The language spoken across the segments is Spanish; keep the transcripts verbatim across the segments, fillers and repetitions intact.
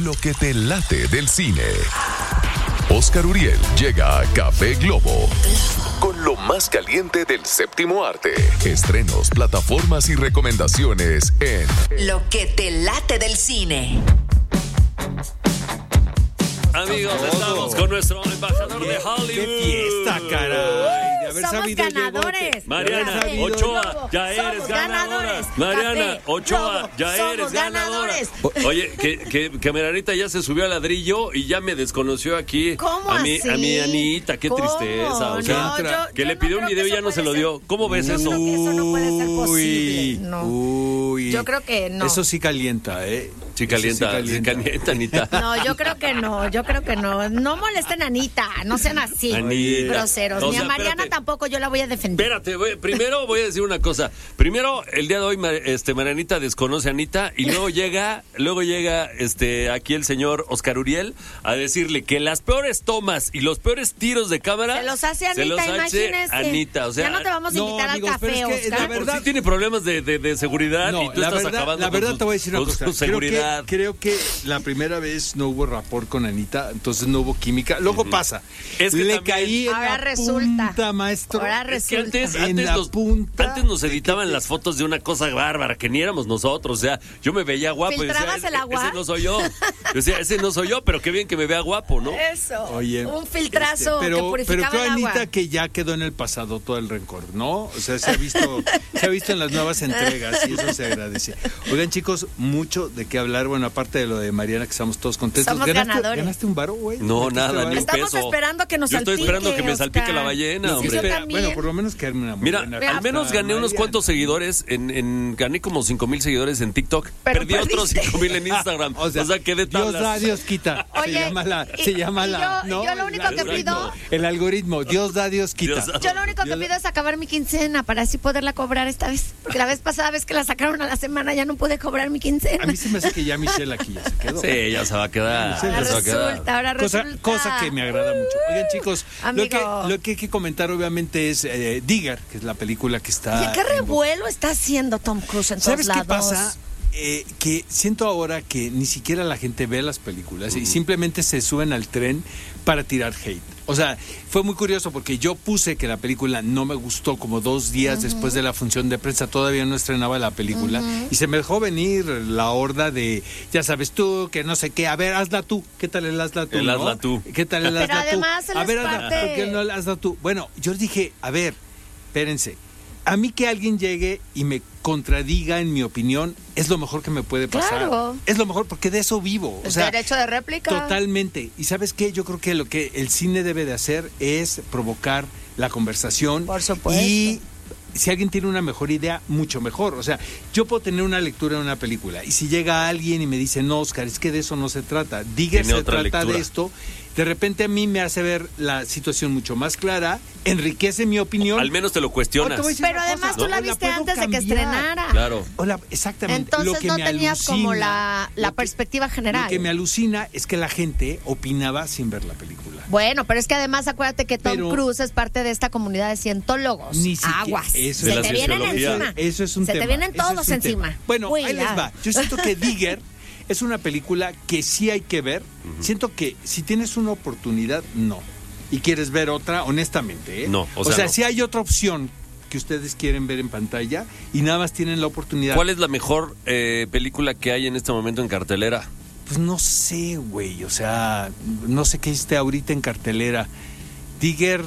lo que te late del cine. Oscar Uriel llega a Café Globo con lo más caliente del séptimo arte. Estrenos, plataformas y recomendaciones en Lo que te late del cine. Amigos, estamos con nuestro embajador Oye, de Hollywood. ¡Qué fiesta, caray! De haber Somos sabido ganadores. llegote. Mariana Café Ochoa, Globo. ya eres Somos ganadora. ganadores. Mariana Café Ochoa, Globo. ya Somos eres ganadora. ganadores. O- Oye, que, que, que Marianita ya se subió al ladrillo y ya me desconoció aquí. ¿Cómo a mi, así? A mi Anita, qué ¿Cómo? tristeza. O No, sea, yo- que yo le no pidió un creo que video y eso ya no se puede lo ser. dio. ¿Cómo ves Yo eso? creo que eso no puede ser posible. Uy, No. uy. Yo creo que no. Eso sí calienta, ¿eh? Sí Eso calienta, sí calienta, Anita. No, yo creo que no, yo creo que no. No molesten a Anita, no sean así, Anita. groseros. O Ni sea, a Mariana espérate. tampoco, yo la voy a defender. Espérate, voy- primero voy a decir una cosa. Primero, el día de hoy, Ma- este, Marianita desconoce a Anita y luego llega, luego llega, este, aquí el señor Oscar Uriel a decirle que las peores tomas y los peores tiros de cámara Se los hace se Anita, los hace imagínese. Anita, o sea, ya no te vamos a no, invitar amigos, al pero café, es que la Oscar. por verdad- sí tiene problemas de, de, de seguridad No, y tú la estás verdad, acabando la verdad con te voy a su- decir una con cosa. su seguridad. Creo que, creo que la primera vez no hubo rapport con Anita, entonces no hubo química. Luego pasa. Es que Le también- caí en Ahora la resulta. punta, maestro. Ahora Es que resulta. antes, En antes, la nos, punta antes nos de que editaban te- las fotos de una cosa bárbara, que ni éramos nosotros. O sea, yo me veía guapo y decía, ¿Filtrabas el "E- agua?" ese no soy yo. Yo decía, ese no soy yo, pero qué bien que me vea guapo, ¿no? Eso. Oye, un filtrazo este, pero, que purificaba pero creo, el agua. Anita, que ya quedó en el pasado todo el rencor, ¿no? O sea, se ha visto, se ha visto en las nuevas entregas y eso se agradece. Oigan, chicos, mucho de qué hablar. Bueno, aparte de lo de Mariana, que estamos todos contentos. Somos ¿Ganaste, ganadores. ¿Ganaste un varo, güey? No, ¿Metiste nada, varo? ni un Estamos peso. esperando que nos Yo estoy salpique, esperando que me salpique Oscar. la ballena, Sí, hombre. yo Espera, también. bueno, por lo menos caerme una muy Mira, buena al menos carta, gané unos Mariana. cuantos seguidores, en, en gané como cinco mil seguidores en TikTok. Pero Perdí otros perdiste. cinco mil en Instagram. O sea, quedé Dios tablas. da, Dios quita. Oye, se llama la, y- se llama y la, yo- ¿no? yo lo único La- que Exacto. pido- el algoritmo, Dios da, Dios quita. Dios da. Yo lo único que Yo- pido es acabar mi quincena para así poderla cobrar esta vez. Porque la vez pasada vez que la sacaron a la semana ya no pude cobrar mi A quincena. mí se me hace que ya Michelle aquí ya se quedó. Sí, ya se va a quedar. Sí, Ahora ya se va a quedar. resulta, ahora Cosa, resulta. cosa que me agrada mucho. Oigan, chicos, lo Amigo. que, lo que hay que comentar obviamente es eh, Digger, que es la película que está... Oye, qué en- revuelo está haciendo Tom Cruise en ¿Sabes todos qué lados? pasa? Eh, que siento ahora que ni siquiera la gente ve las películas y simplemente se suben al tren para tirar hate. O sea, fue muy curioso porque yo puse que la película no me gustó como dos días después de la función de prensa, todavía no estrenaba la película y se me dejó venir la horda de, ya sabes tú, que no sé qué, a ver, hazla tú, ¿qué tal el hazla tú? El no? hazla tú. ¿Qué tal el Pero hazla tú? además él A es ver, hazla, parte- ¿por qué no el hazla tú? Bueno, yo dije, a ver, espérense. A mí que alguien llegue y me contradiga en mi opinión es lo mejor que me puede pasar. Claro. Es lo mejor porque de eso vivo. O El sea, derecho de réplica. totalmente. Y ¿sabes qué? Yo creo que lo que el cine debe de hacer es provocar la conversación. Por supuesto. Y si alguien tiene una mejor idea, mucho mejor. O sea, yo puedo tener una lectura de una película y si llega alguien y me dice, no, Oscar, es que de eso no se trata. Digger Tiene se otra trata lectura. de esto. De repente a mí me hace ver la situación mucho más clara, enriquece mi opinión. Al menos te lo O cuestionas. te voy a decir Pero una además cosa, tú la o viste puedo antes de que cambiar. estrenara. Claro. Hola, exactamente. Entonces Lo que no me tenías como alucina- la, la lo que- perspectiva general. Lo que me alucina es que la gente opinaba sin ver la película. Bueno, pero es que además acuérdate que Tom Pero- Cruise es parte de esta comunidad de cientólogos. Ni siquiera- Aguas. eso Se es- te de la vienen cienciología. encima. Eso es un Se tema. te vienen eso es todos un encima. tema. Bueno, ahí les Cuidado. va. Yo siento que Digger es una película que sí hay que ver. Siento que si tienes una oportunidad, no. Y quieres ver otra, honestamente, ¿eh? No, o sea, no. si hay otra opción que ustedes quieren ver en pantalla y nada más tienen la oportunidad. ¿Cuál es la mejor eh, película que hay en este momento en cartelera? Pues no sé, güey. O sea, no sé qué esté ahorita en cartelera. Digger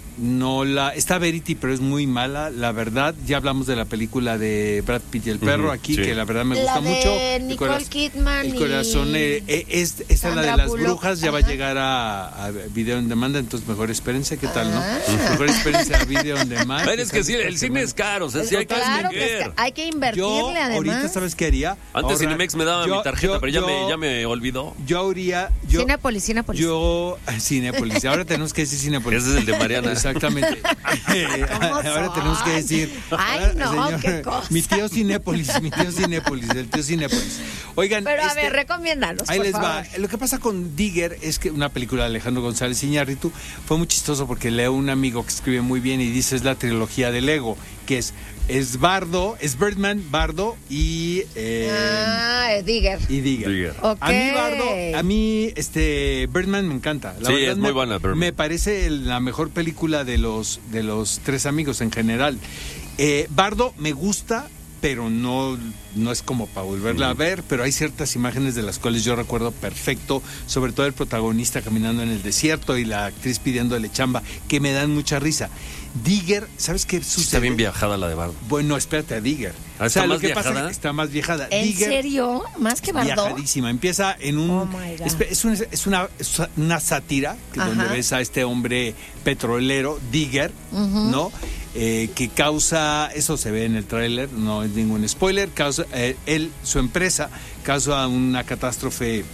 no la... Está Verity, pero es muy mala, la verdad. Ya hablamos de la película de Brad Pitt y el perro Ujú, aquí, sí. que la verdad me La gusta de mucho. El Nicole coraz- Kidman El y corazón... eh, eh, es, esta es la de Sandra las Bullock. brujas, ya va a Ajá. llegar a, a video en demanda, entonces mejor espérense, ¿qué tal, no? Ah. Mejor espérense a video en demanda. Pero es que sí, el cine es caro, o sea, sí hay que Claro que es escoger. que hay que invertirle Yo además. ahorita, ¿sabes qué haría? Antes Ahorrar- Cinemex me daba yo- mi tarjeta, yo- pero ya, yo- me, ya me olvidó. Yo habría... Yo, Cinépolis, Cinépolis. Yo... Cinépolis. Ahora tenemos que decir Cinépolis. Ese es el de Mariana. Exactamente. ¿Cómo Ahora son? tenemos que decir. Ay, ahora, no, qué cosa. Mi tío Cinépolis, mi tío Cinépolis, el tío Cinépolis. Oigan, Pero a este, ver, recomiéndanos, ahí por les favor. va. Lo que pasa con Digger es que una película de Alejandro González Iñárritu fue muy chistoso porque leo un amigo que escribe muy bien y dice es la trilogía del ego, que es es Bardo, es Birdman, Bardo y... Eh, ah, Digger. Y Digger. Digger. Ok. A mí Bardo, a mí este Birdman me encanta. La Sí, verdad es muy me, buena, Birdman. Me parece el- la mejor película de los de los tres amigos en general. Eh, Bardo me gusta, pero no, no es como para volverla a ver, pero hay ciertas imágenes de las cuales yo recuerdo perfecto, sobre todo el protagonista caminando en el desierto y la actriz pidiéndole chamba, que me dan mucha risa. Digger, ¿sabes qué Sí, sucede? está bien viajada la de Bardo. Bueno, espérate a Digger. Ah, ¿está lo más que pasa viajada? es que está más viajada. ¿En Digger, serio? ¿Más que Bardo? viajadísima. Empieza en un... Oh, my God. es, es un- es una, es una sátira, que Ajá. donde ves a este hombre petrolero, Digger, ¿no? Eh, que causa, eso se ve en el tráiler, no es ningún spoiler, causa, eh, él, su empresa, causa una catástrofe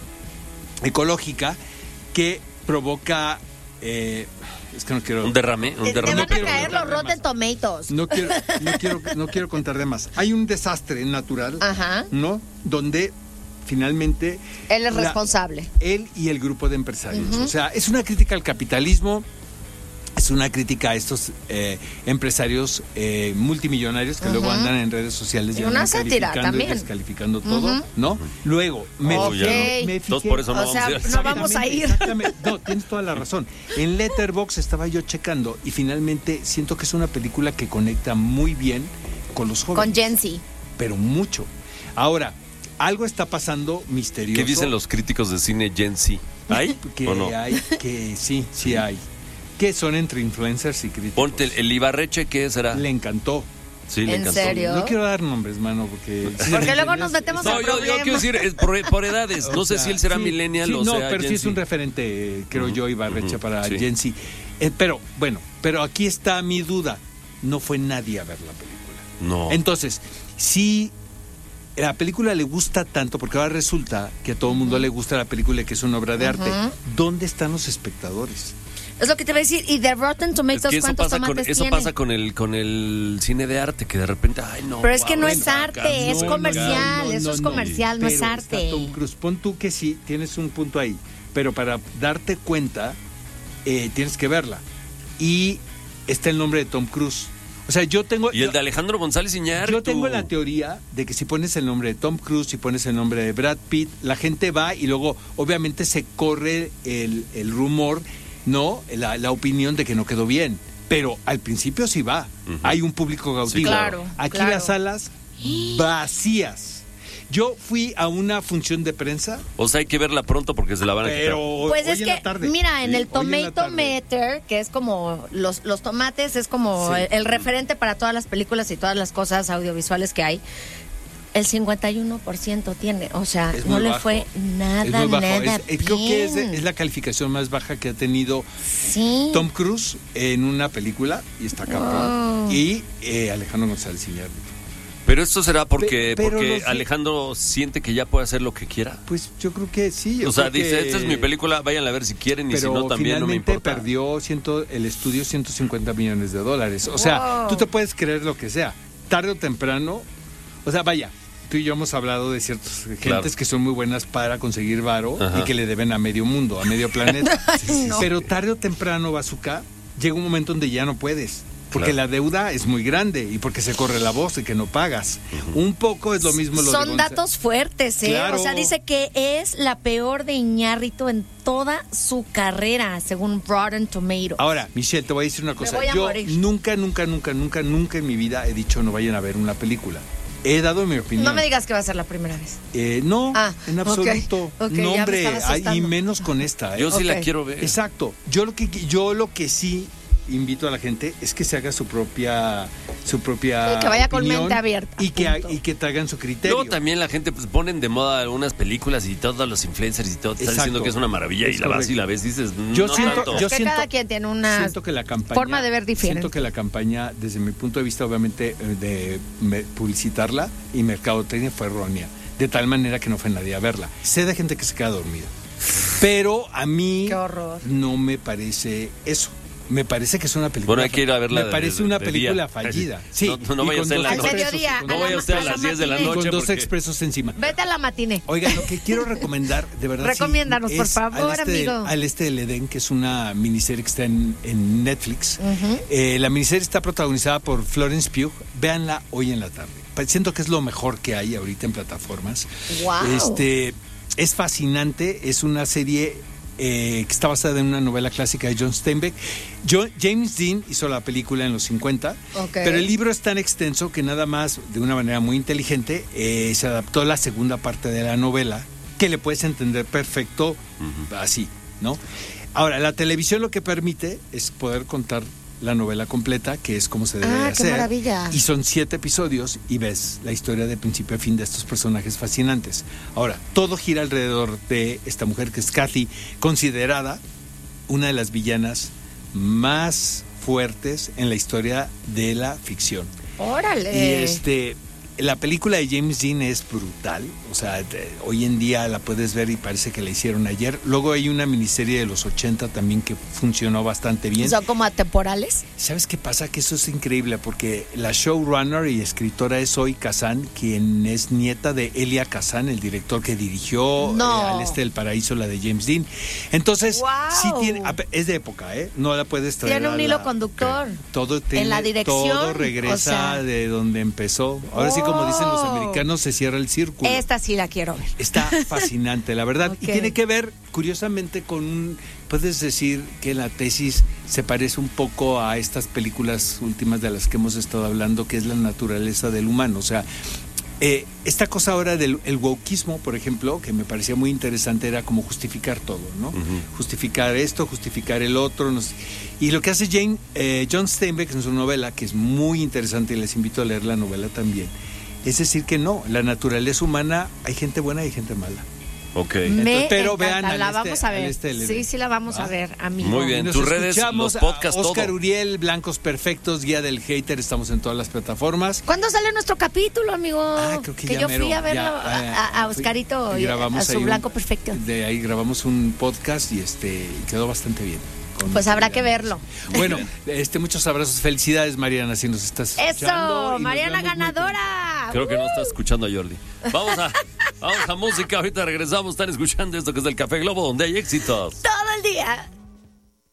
ecológica que provoca... eh, es que no quiero... Un derrame, un Te te derrame. van a quiero caer los contar de Rotten Tomatoes. No quiero, no quiero, no quiero contar de más. Hay un desastre natural, Ajá. ¿no? Donde finalmente Él es la- responsable. él y el grupo de empresarios. O sea, es una crítica al capitalismo, es una crítica a estos eh, empresarios eh, multimillonarios que luego andan en redes sociales Y y una andan sátira calificando y también. descalificando todo, ¿no? Luego, me, Ok. me Entonces, fijé- por eso no O sea, vamos a ir. no vamos a ir. Exactamente. No, tienes toda la razón. En Letterboxd estaba yo checando y finalmente siento que es una película que conecta muy bien con los jóvenes. Con Jensi. Pero mucho. Ahora, algo está pasando misterioso. ¿Qué dicen los críticos de cine Gen Z? ¿Hay que o no? hay? Que sí, sí hay. Que son entre influencers y críticos. Ponte el, el Ibarreche, ¿qué será? Le encantó. Sí, le ¿En encantó. serio? No quiero dar nombres, mano, porque... Porque luego nos metemos No, en yo, yo problemas. quiero decir, es por, por edades. No O sé sea, si él será sí, millennial sí, o no, sea pero sí Gen es un Z. referente, creo Ujú, yo, Ibarreche ujú, para sí. Gen Z. Eh, pero, bueno, pero aquí está mi duda. No fue nadie a ver la película. No. Entonces, si la película le gusta tanto, porque ahora resulta que a todo el mundo le gusta la película y que es una obra de arte, ¿dónde están los espectadores? Es lo que te iba a decir. ¿Y de Rotten Es Tomatoes que eso cuántos pasa, con, tomates eso tiene? pasa con el con el cine de arte, que de repente, ay no. Pero es que guau, no ven es para arte, acá, es no, comercial, no, eso es comercial, no es Pero arte. está Tom Cruise. Pon tú que sí, tienes un punto ahí, pero para darte cuenta, eh, tienes que verla. Y está el nombre de Tom Cruise. O sea, yo tengo... Y el yo- de Alejandro González Iñárritu. Yo tengo la teoría de que si pones el nombre de Tom Cruise y pones el nombre de Brad Pitt, la gente va y luego obviamente se corre el, el rumor, ¿no? La, la opinión de que no quedó bien. Pero al principio sí va. Hay un público cautivo. Sí, claro. Aquí claro. las salas vacías. Yo fui a una función de prensa, O sea, hay que verla pronto porque se la van a quitar. pero Pues hoy es en que, la tarde. mira, en Sí, el hoy en la Tomato tarde. Meter, que es como los, los tomates, es como Sí. el, el referente para todas las películas y todas las cosas audiovisuales que hay, el cincuenta y uno por ciento tiene. O sea, Es no muy le bajo. fue nada, Es muy bajo. nada Es- es- creo que es, bien. es la calificación más baja que ha tenido Sí. Tom Cruise en una película y está cabrón. Wow. Y eh, Alejandro González Iñárritu. Pero esto será porque, Pe- pero porque los- Alejandro siente que ya puede hacer lo que quiera. Pues yo creo que sí. yo O sea, creo dice, que- esta es mi película, váyanla a ver si quieren y si Pero no también no me finalmente importa. perdió ciento, el estudio ciento cincuenta millones de dólares. O sea, Wow. tú te puedes creer lo que sea. Tarde o temprano, o sea, vaya, tú y yo hemos hablado de ciertas gentes Claro. que son muy buenas para conseguir varo Ajá. y que le deben a medio mundo, a medio planeta. no. Pero tarde o temprano, Bazooka, llega un momento donde ya no puedes. Porque Claro. la deuda es muy grande y porque se corre la voz y que no pagas. Un poco es lo mismo lo de Son Gonza- datos fuertes, ¿eh? Claro. O sea, dice que es la peor de Iñárritu en toda su carrera, según Rotten Tomatoes. Ahora, Michelle, te voy a decir una cosa. voy a Yo morir. nunca, nunca, nunca, nunca, nunca en mi vida he dicho no vayan a ver una película. He dado mi opinión. No me digas que va a ser la primera vez. Eh, no, Ah, en ok, absoluto. ok, no, ya me hombre, estaba ay, y asustando. menos con esta. ¿eh? Yo sí la Ok. quiero ver. Exacto. Yo lo que yo lo que sí invito a la gente es que se haga su propia su propia Sí, que vaya con opinión mente abierta, y que punto. y que traigan su criterio. Luego también la gente pues ponen de moda algunas películas y todos los influencers y todo te está Exacto. diciendo que es una maravilla y Es la vas correcto. y la ves y dices, Yo no siento- tanto. yo Es que siento- cada quien tiene una Siento que la campaña forma de ver diferente. Siento que la campaña, desde mi punto de vista, obviamente, eh, de me- publicitarla y mercadotecnia fue errónea. De tal manera que no fue nadie a verla. Sé de gente que se queda dormida. Pero a mí Qué horror. no me parece eso. Me parece que es una película. Bueno, hay que ir a verla Me de- parece de- una de película día. fallida. Sí. No, no y vaya con usted en dos la Al noche. expresos- mediodía, No a vaya la- usted a a la las diez de la matiné. y con noche dos porque- expresos encima. Vete a la matiné. Oigan, lo que quiero recomendar, de verdad. sí, Recomiéndanos, por es favor, al este del- amigo. al este del Edén, que es una miniserie que está en, en Netflix. Eh, la miniserie está protagonizada por Florence Pugh, véanla hoy en la tarde. Siento que es lo mejor que hay ahorita en plataformas. Wow. Este, es fascinante, es una serie eh, que está basada en una novela clásica de John Steinbeck. Yo, James Dean hizo la película en los cincuenta, Okay. pero el libro es tan extenso que nada más, de una manera muy inteligente, eh, se adaptó a la segunda parte de la novela, que le puedes entender perfecto uh-huh. así, ¿no? Ahora, la televisión lo que permite es poder contar la novela completa, que es como se debe ah, de hacer. ¡Qué maravilla! Y son siete episodios y ves la historia de principio a fin de estos personajes fascinantes. Ahora, todo gira alrededor de esta mujer que es Kathy, considerada una de las villanas más fuertes en la historia de la ficción. ¡Órale! Y este... La película de James Dean es brutal, o sea, de, hoy en día la puedes ver y parece que la hicieron ayer. Luego hay una miniserie de los ochenta también que funcionó bastante bien. ¿Son como atemporales? ¿Sabes qué pasa? Que eso es increíble porque la showrunner y escritora es Zoe Kazan, quien es nieta de Elia Kazan, el director que dirigió no. eh, Al Este del Paraíso, la de James Dean. Entonces, wow. sí tiene, es de época, ¿eh? No la puedes traer. Tiene un a hilo la, conductor. Todo tiene, en la dirección. Todo regresa o sea, de donde empezó. Ahora oh. sí, como dicen los americanos, se cierra el círculo. Esta sí la quiero ver. Está fascinante, la verdad. Okay. Y tiene que ver, curiosamente, con un... Puedes decir que la tesis se parece un poco a estas películas últimas de las que hemos estado hablando, que es la naturaleza del humano. O sea, eh, esta cosa ahora del el wokismo, por ejemplo, que me parecía muy interesante, era como justificar todo, ¿no? Uh-huh. Justificar esto, justificar el otro. No sé. Y lo que hace Jane, eh, John Steinbeck en su novela, que es muy interesante y les invito a leer la novela también, es decir que no, la naturaleza humana, hay gente buena y hay gente mala. Ok. Me pero encanta, vean al la este, vamos a ver. Este sí, sí la vamos ¿va? a ver, amigo. Muy bien, nos tus redes, los podcasts, Oscar todo. Uriel, Blancos Perfectos, Guía del Hater, estamos en todas las plataformas. ¿Cuándo sale nuestro capítulo, amigo? Ah, creo que, que ya yo mero, fui a verlo ya, a, a, a Oscarito y, y a su Blanco un, Perfecto. De ahí grabamos un podcast y este quedó bastante bien. Pues habrá que verlo. Bueno, este muchos abrazos, felicidades Mariana, si nos estás escuchando. Eso, Mariana ganadora. Creo que no está escuchando a Jordi. Vamos a, vamos a música, ahorita regresamos, están escuchando esto que es el Café Globo, donde hay éxitos. Todo el día.